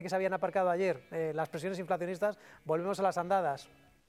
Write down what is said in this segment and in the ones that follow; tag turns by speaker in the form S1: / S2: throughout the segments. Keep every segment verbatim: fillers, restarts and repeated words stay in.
S1: que se habían aparcado ayer eh, las presiones inflacionistas, volvemos a las andadas.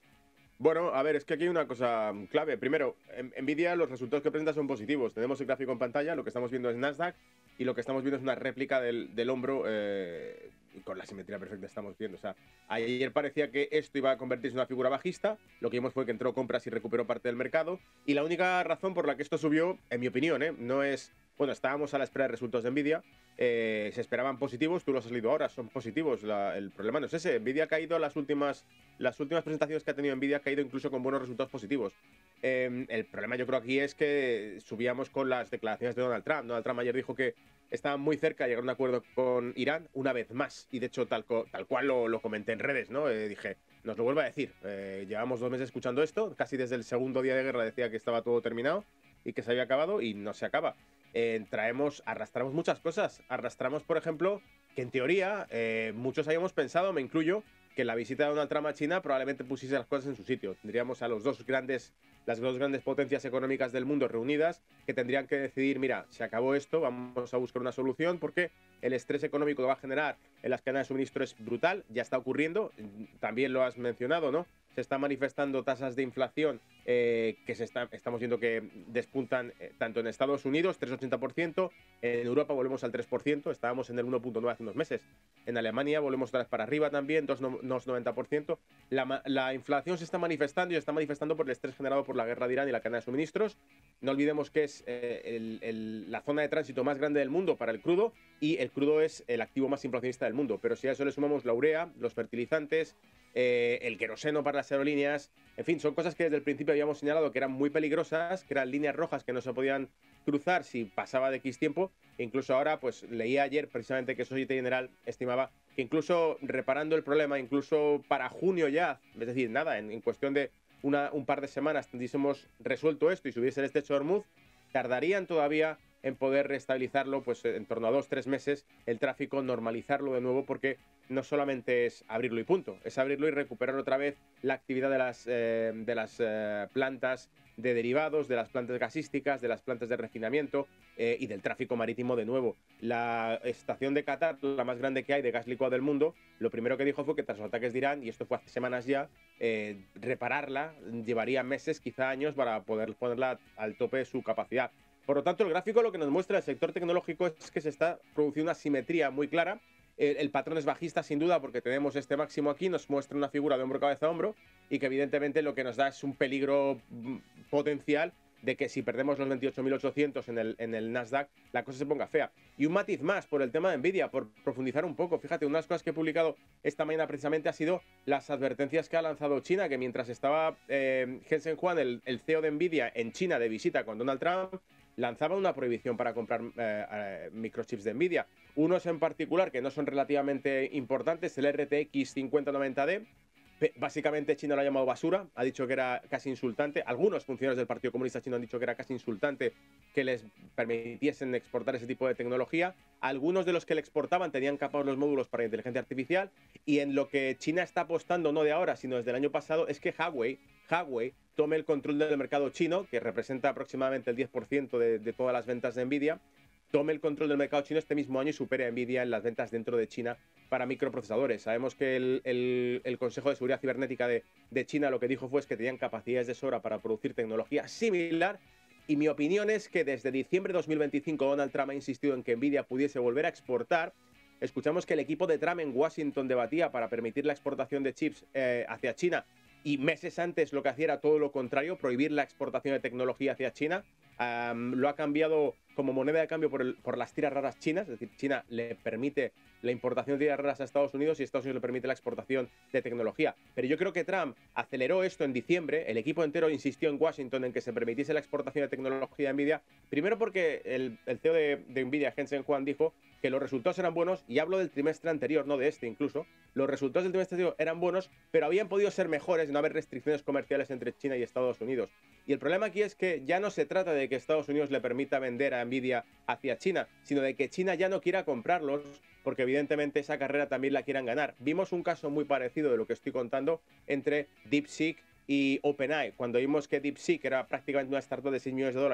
S2: Bueno, a ver, es que aquí hay una cosa clave. Primero, en Nvidia los resultados que presenta son positivos. Tenemos el gráfico en pantalla, lo que estamos viendo es Nasdaq y lo que estamos viendo es una réplica del, del hombro eh, con la simetría perfecta estamos viendo. O sea, ayer parecía que esto iba a convertirse en una figura bajista, lo que vimos fue que entró compras y recuperó parte del mercado y la única razón por la que esto subió, en mi opinión, ¿eh? no es... Bueno, estábamos a la espera de resultados de Nvidia, eh, se esperaban positivos, tú los has leído ahora, son positivos. La, el problema no es ese, Nvidia ha caído las últimas, las últimas presentaciones que ha tenido Nvidia, ha caído incluso con buenos resultados positivos. Eh, el problema yo creo aquí es que subíamos con las declaraciones de Donald Trump. Donald Trump ayer dijo que estaba muy cerca de llegar a un acuerdo con Irán una vez más, y de hecho tal, tal cual lo, lo comenté en redes, ¿no? Eh, dije, nos lo vuelvo a decir, eh, llevamos dos meses escuchando esto, casi desde el segundo día de guerra decía que estaba todo terminado y que se había acabado y no se acaba. Eh, traemos, arrastramos muchas cosas. Arrastramos, por ejemplo, que en teoría eh, muchos habíamos pensado, me incluyo, que la visita de Donald Trump a China probablemente pusiese las cosas en su sitio. Tendríamos a los dos grandes, las dos grandes potencias económicas del mundo reunidas que tendrían que decidir, mira, se acabó esto, vamos a buscar una solución porque el estrés económico que va a generar en las cadenas de suministro es brutal, ya está ocurriendo, también lo has mencionado, ¿no? Se están manifestando tasas de inflación eh, que se está, estamos viendo que despuntan eh, tanto en Estados Unidos, tres coma ochenta por ciento, en Europa volvemos al tres por ciento, estábamos en el uno punto nueve hace unos meses, en Alemania volvemos otra vez para arriba también, dos coma noventa por ciento. La, la inflación se está manifestando y se está manifestando por el estrés generado por la guerra de Irán y la cadena de suministros. No olvidemos que es eh, el, el, la zona de tránsito más grande del mundo para el crudo y el crudo es el activo más inflacionista del mundo, pero si a eso le sumamos la urea, los fertilizantes, Eh, el queroseno para las aerolíneas, en fin, son cosas que desde el principio habíamos señalado que eran muy peligrosas, que eran líneas rojas que no se podían cruzar si pasaba de X tiempo, e incluso ahora, pues leí ayer precisamente que Societe General estimaba que incluso reparando el problema, incluso para junio ya, es decir, nada, en, en cuestión de una, un par de semanas tendríamos resuelto esto y subiese el estrecho de Hormuz, tardarían todavía en poder restabilizarlo, pues en torno a dos, tres meses, el tráfico, normalizarlo de nuevo, porque no solamente es abrirlo y punto, es abrirlo y recuperar otra vez la actividad de las, eh, de las eh, plantas de derivados, de las plantas gasísticas, de las plantas de refinamiento eh, y del tráfico marítimo de nuevo. La estación de Qatar, la más grande que hay de gas licuado del mundo, lo primero que dijo fue que tras los ataques de Irán, y esto fue hace semanas ya, eh, repararla llevaría meses, quizá años, para poder ponerla al tope de su capacidad. Por lo tanto, el gráfico lo que nos muestra el sector tecnológico es que se está produciendo una simetría muy clara. El, el patrón es bajista, sin duda, porque tenemos este máximo aquí, nos muestra una figura de hombro, cabeza, hombro, y que evidentemente lo que nos da es un peligro potencial de que si perdemos los veintiocho mil ochocientos en el, en el Nasdaq, la cosa se ponga fea. Y un matiz más por el tema de Nvidia, por profundizar un poco. Fíjate, una de las cosas que he publicado esta mañana precisamente ha sido las advertencias que ha lanzado China, que mientras estaba eh, Jensen Huang, el, el C E O de Nvidia, en China de visita con Donald Trump, lanzaba una prohibición para comprar eh, eh, microchips de Nvidia. Unos en particular que no son relativamente importantes, el R T X cincuenta noventa D. Básicamente China lo ha llamado basura, ha dicho que era casi insultante. Algunos funcionarios del Partido Comunista Chino han dicho que era casi insultante que les permitiesen exportar ese tipo de tecnología. Algunos de los que le exportaban tenían capados los módulos para inteligencia artificial, y en lo que China está apostando, no de ahora, sino desde el año pasado, es que Huawei, Huawei tome el control del mercado chino, que representa aproximadamente el diez por ciento de, de todas las ventas de Nvidia, tome el control del mercado chino este mismo año y supere a Nvidia en las ventas dentro de China para microprocesadores. Sabemos que el, el, el Consejo de Seguridad Cibernética de, de China lo que dijo fue que tenían capacidades de sobra para producir tecnología similar, y mi opinión es que desde diciembre de dos mil veinticinco Donald Trump ha insistido en que Nvidia pudiese volver a exportar. Escuchamos que el equipo de Trump en Washington debatía para permitir la exportación de chips eh, hacia China, y meses antes lo que hacía era todo lo contrario, prohibir la exportación de tecnología hacia China. Um, lo ha cambiado como moneda de cambio por, el, por las tiras raras chinas, es decir, China le permite la importación de tiras raras a Estados Unidos y Estados Unidos le permite la exportación de tecnología. Pero yo creo que Trump aceleró esto en diciembre, el equipo entero insistió en Washington en que se permitiese la exportación de tecnología de Nvidia, primero porque el, el C E O de, de Nvidia, Jensen Huang, dijo que los resultados eran buenos, y hablo del trimestre anterior, no de este incluso, los resultados del trimestre anterior eran buenos, pero habían podido ser mejores de no haber restricciones comerciales entre China y Estados Unidos. Y el problema aquí es que ya no se trata de que Estados Unidos le permita vender a Nvidia hacia China, sino de que China ya no quiera comprarlos, porque evidentemente esa carrera también la quieran ganar. Vimos un caso muy parecido de lo que estoy contando entre DeepSeek y OpenAI, cuando vimos que DeepSeek era prácticamente una startup de seis millones de dólares,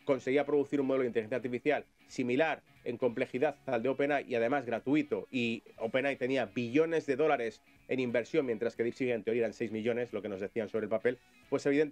S2: conseguía producir un modelo de inteligencia artificial similar en complejidad al de OpenAI y además gratuito, y OpenAI tenía billones de dólares en inversión, mientras que DeepSeek en teoría eran seis millones, lo que nos decían sobre el papel, pues evidentemente